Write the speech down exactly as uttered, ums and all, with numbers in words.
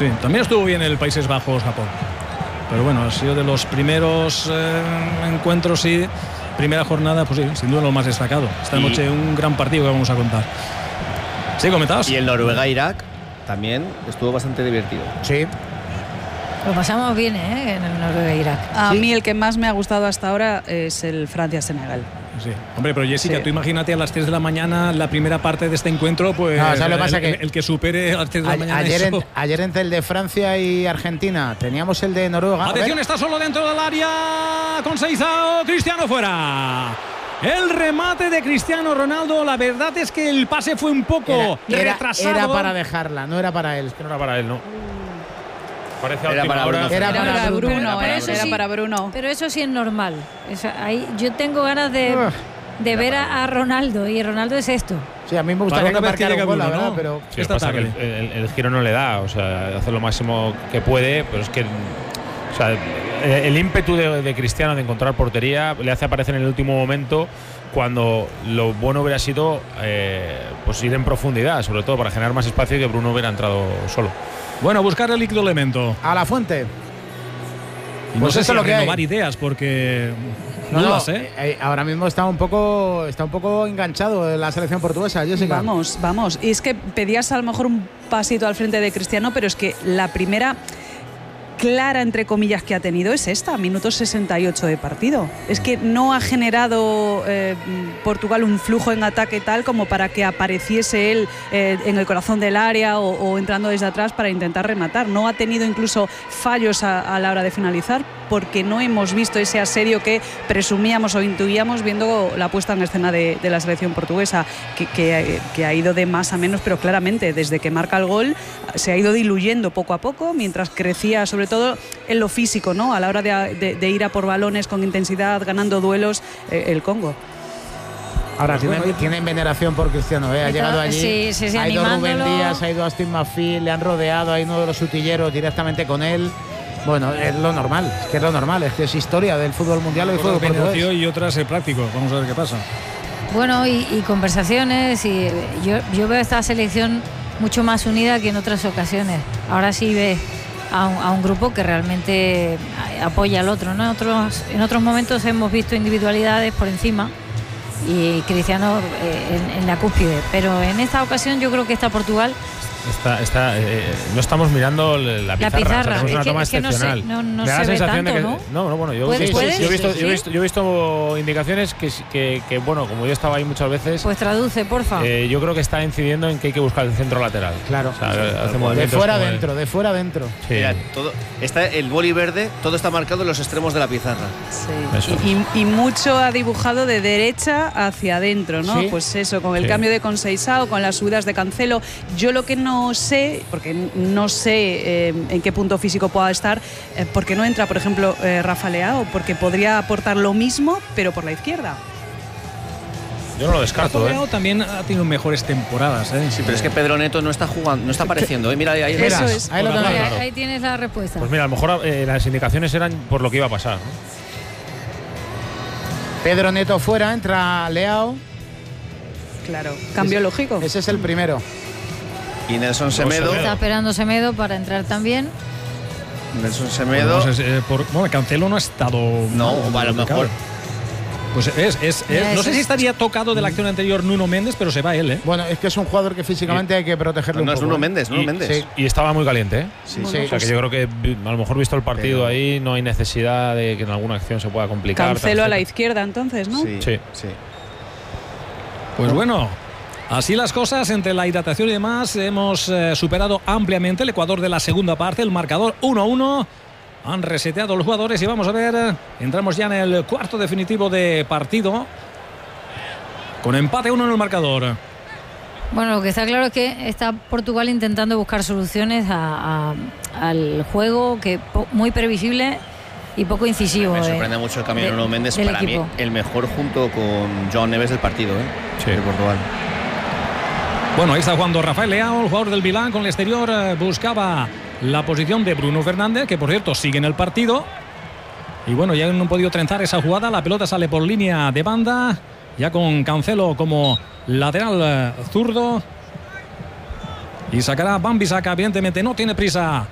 Sí, también estuvo bien el Países Bajos, Japón. Pero bueno, ha sido de los primeros eh, encuentros, sí. Primera jornada, pues sí, sin duda lo más destacado. Esta y... noche un gran partido que vamos a contar. ¿Sí, comentabas? Y el Noruega-Irak también estuvo bastante divertido. Sí. Lo pasamos bien, ¿eh? En el Noruega-Irak. A sí. mí el que más me ha gustado hasta ahora es el Francia-Senegal. Sí. Hombre, pero Jessica, sí. Tú imagínate a las tres de la mañana la primera parte de este encuentro, pues no, ¿sabes lo que pasa? El, que el, el que supere a las tres de la mañana. Ayer, eso... en, ayer entre el de Francia y Argentina teníamos el de Noruega. Atención, está solo dentro del área con Seizao, Cristiano fuera. El remate de Cristiano Ronaldo, la verdad es que el pase fue un poco era, era, retrasado. Era para dejarla, no era para él. Es que no era para él, ¿no? Parece era, para Bruno, era, era para Bruno. Bruno, era, para, era sí, para Bruno. Pero eso sí es normal. Eso, ahí, yo tengo ganas de, de ver a, a Ronaldo, y Ronaldo es esto. Sí, a mí me gustaría que marcara un gol, la verdad, ¿no? pero sí, pasa que el, el, el giro no le da, o sea, hace lo máximo que puede, pero es que, o sea, el, el ímpetu de, de Cristiano de encontrar portería le hace aparecer en el último momento, cuando lo bueno hubiera sido eh, pues ir en profundidad, sobre todo para generar más espacio y que Bruno hubiera entrado solo. Bueno, buscar el líquido elemento. A la fuente. Y no pues sé eso si lo que renovar hay. Ideas, porque no, dudas, no, ¿eh? eh, ahora mismo está un poco está un poco enganchado en la selección portuguesa, Jessica. Vamos, vamos. Y es que pedías a lo mejor un pasito al frente de Cristiano, pero es que la primera clara, entre comillas, que ha tenido es esta, minuto sesenta y ocho de partido. Es que no ha generado eh, Portugal un flujo en ataque tal como para que apareciese él eh, en el corazón del área o, o entrando desde atrás para intentar rematar. No ha tenido incluso fallos a, a la hora de finalizar, porque no hemos visto ese asedio que presumíamos o intuíamos viendo la puesta en escena de, de la selección portuguesa, que, que, que ha ido de más a menos, pero claramente desde que marca el gol se ha ido diluyendo poco a poco, mientras crecía sobre todo en lo físico, ¿no? A la hora de, de, de ir a por balones con intensidad, ganando duelos, eh, el Congo. Ahora tienen, tienen veneración por Cristiano, ¿eh? Ha llegado allí, sí, sí, sí, ha ido animándolo. Rubén Díaz, ha ido Austin McPhee, le han rodeado, hay uno de los utilleros directamente con él. Bueno, es lo normal, es que es lo normal, es que es historia del fútbol mundial y del fútbol portugués. Y otras el práctico, vamos a ver qué pasa. Bueno, y, y conversaciones, y yo, yo veo esta selección mucho más unida que en otras ocasiones. Ahora sí ve a un, a un grupo que realmente apoya al otro, ¿no? En otros, en otros momentos hemos visto individualidades por encima y Cristiano eh, en, en la cúspide, pero en esta ocasión yo creo que está Portugal. Está, está, eh, no estamos mirando la pizarra, la pizarra. O sea, tenemos una es que, toma es que excepcional. No, sé, no, no Me da se la sensación ve tanto, de que, ¿no? no, no, bueno, yo, ¿Puedes, sí, puedes? yo, he visto, ¿Sí? yo, he visto, yo he visto indicaciones que, que, que, bueno, como yo estaba ahí muchas veces. Pues traduce, porfa. Eh, yo creo que está incidiendo en que hay que buscar el centro lateral. Claro. O sea, sí, hace de, de fuera adentro, de fuera adentro. Sí. Mira, todo, está el boli verde, todo está marcado en los extremos de la pizarra. Sí. Y, y, y mucho ha dibujado de derecha hacia adentro, ¿no? Sí. Pues eso, con el Sí. cambio de Conceição, con las subidas de Cancelo. Yo lo que no sé, porque no sé eh, en qué punto físico pueda estar, eh, porque no entra, por ejemplo, eh, Rafa Leao, porque podría aportar lo mismo, pero por la izquierda. Yo no lo descarto, Rafa Leao ¿eh? también ha tenido mejores temporadas, ¿eh? Sí, pero es que Pedro Neto no está jugando, no está apareciendo, ¿eh? Mira, ahí, ahí, Eso ahí, es. Ahí lo ahí, tenemos. ahí tienes la respuesta. Pues mira, a lo mejor eh, las indicaciones eran por lo que iba a pasar, ¿no? Pedro Neto fuera, entra Leao. Claro, cambio ese, lógico. Ese es el primero. Y Nelson Semedo. Está esperando Semedo para entrar también. Nelson Semedo. Bueno, eh, por, bueno, Cancelo no ha estado. No, mal, a lo mejor. Pues es, es, es no sé si estaría tocado de la acción anterior Nuno Méndez, pero se va él, ¿eh? Bueno, es que es un jugador que físicamente y, hay que protegerlo no, no un es poco. Nuno ¿eh? Méndez, Nuno y, Méndez. Sí, y estaba muy caliente, ¿eh? Sí, bueno, sí. O sea, que yo creo que a lo mejor visto el partido pero, ahí no hay necesidad de que en alguna acción se pueda complicar. Cancelo a la izquierda, entonces, ¿no? Sí, sí. sí. Pues bueno, así las cosas, entre la hidratación y demás, hemos eh, superado ampliamente el Ecuador de la segunda parte, el marcador uno a uno. Han reseteado los jugadores y vamos a ver, entramos ya en el cuarto definitivo de partido, con empate uno en el marcador. Bueno, lo que está claro es que está Portugal intentando buscar soluciones a, a, al juego, que po, muy previsible y poco incisivo. Me sorprende eh, mucho el cambio de Nuno Méndez, del para equipo. mí el mejor junto con João Neves del partido, ¿eh? Sí. De Portugal. Bueno, ahí está jugando Rafael Leao, el jugador del Milán, con el exterior eh, buscaba la posición de Bruno Fernández, que por cierto sigue en el partido. Y bueno, ya no han podido trenzar esa jugada, la pelota sale por línea de banda, ya con Cancelo como lateral eh, zurdo. Y sacará Wan-Bissaka, evidentemente no tiene prisa